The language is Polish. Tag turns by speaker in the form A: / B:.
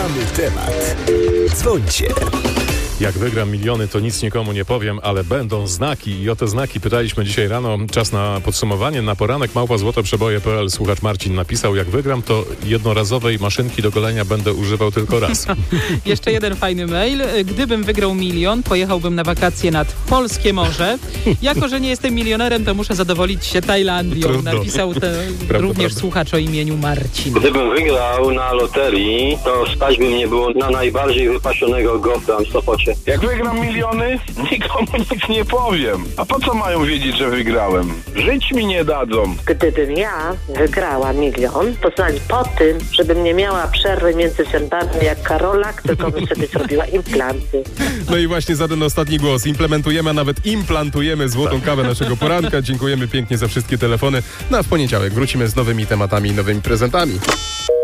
A: Mamy temat. Dzwońcie.
B: Jak wygram miliony, to nic nikomu nie powiem, ale będą znaki i o te znaki pytaliśmy dzisiaj rano. Czas na podsumowanie. Na poranek @złotoprzeboje.pl słuchacz Marcin napisał: jak wygram, to jednorazowej maszynki do golenia będę używał tylko raz.
C: Jeszcze jeden fajny mail. Gdybym wygrał milion, pojechałbym na wakacje nad polskie morze. Jako, że nie jestem milionerem, to muszę zadowolić się Tajlandią.
B: Trudno.
C: Napisał również słuchacz o imieniu Marcin.
D: Gdybym wygrał na loterii, to stać by mnie było na najbardziej wypasionego gołta w Sopocie.
E: Jak wygram miliony, nikomu nic nie powiem. A po co mają wiedzieć, że wygrałem? Żyć mi nie dadzą.
F: Gdybym ja wygrała milion, to znaczy po tym, żebym nie miała przerwy między zębami jak Karolak, tylko bym sobie zrobiła implanty.
G: No i właśnie za ten ostatni głos implementujemy, a nawet implantujemy złotą kawę naszego poranka. Dziękujemy pięknie za wszystkie telefony. No a w poniedziałek wrócimy z nowymi tematami i nowymi prezentami.